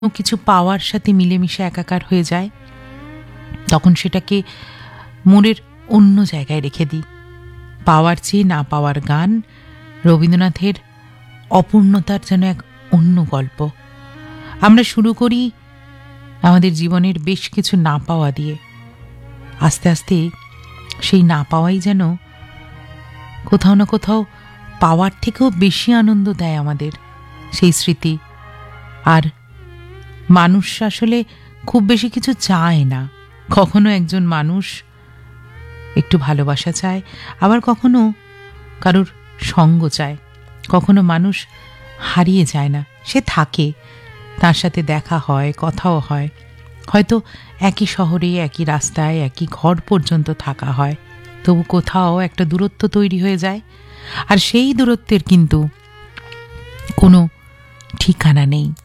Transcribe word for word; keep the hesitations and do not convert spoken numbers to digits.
কিছু পাওয়ার সাথে মিলেমিশে একাকার হয়ে যায়, তখন সেটাকে মনের অন্য জায়গায় রেখে দিই। পাওয়ার চেয়ে না পাওয়ার গান রবীন্দ্রনাথের অপূর্ণতার যেন এক অন্য গল্প। আমরা শুরু করি আমাদের জীবনের বেশ কিছু না পাওয়া দিয়ে, আস্তে আস্তে সেই না পাওয়াই যেন কোথাও না কোথাও পাওয়ার থেকেও বেশি আনন্দ দেয় আমাদের, সেই স্মৃতি। আর মানুষ আসলে খুব বেশি কিছু চায় না। কখনো একজন মানুষ একটু ভালোবাসা চায়, আবার কখনো কারোর সঙ্গ চায়। কখনো মানুষ হারিয়ে যায় না, সে থাকে, তার সাথে দেখা হয়, কথাও হয়, হয়তো একই শহরে, একই রাস্তায়, একই ঘর পর্যন্ত থাকা হয়, তবু কোথাও একটা দূরত্ব তৈরি হয়ে যায়। আর সেই দূরত্বের কিন্তু কোনো ঠিকানা নেই।